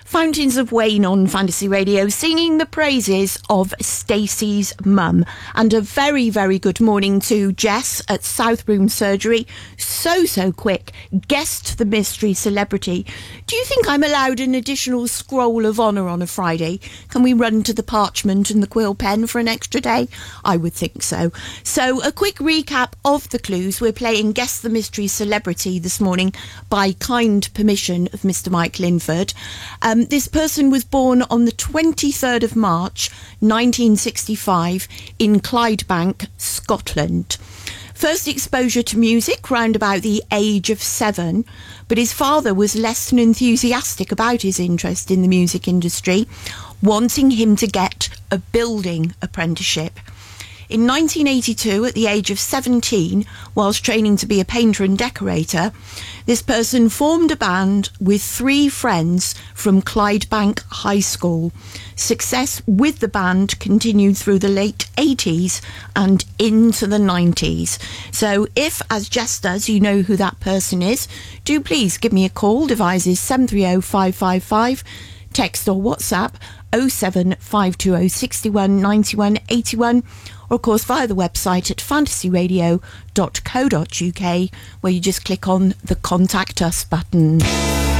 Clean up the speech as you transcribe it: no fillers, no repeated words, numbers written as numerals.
Fountains of Wayne on Fantasy Radio, singing the praises of Stacey's mum. And a very, very good morning to Jess at Southbroom Surgery. So quick. Guessed the mystery celebrity. Do you think I'm allowed an additional scroll of honour on a Friday? Can we run to the parchment and the quill pen for an extra day? I would think so. So a quick recap of the clues. We're playing Guess the Mystery Celebrity this morning by kind permission of Mr. Mike Linford. This person was born on the 23rd of March 1965 in Clydebank, Scotland. First exposure to music round about the age of 7, but his father was less than enthusiastic about his interest in the music industry, wanting him to get a building apprenticeship. In 1982, at the age of 17, whilst training to be a painter and decorator, this person formed a band with 3 friends from Clydebank High School. Success with the band continued through the late 80s and into the 90s. So if, as Jess does, you know who that person is, do please give me a call. Device is 730 555. Text or WhatsApp 07520 61 91 81, or of course via the website at fantasyradio.co.uk, where you just click on the Contact Us button.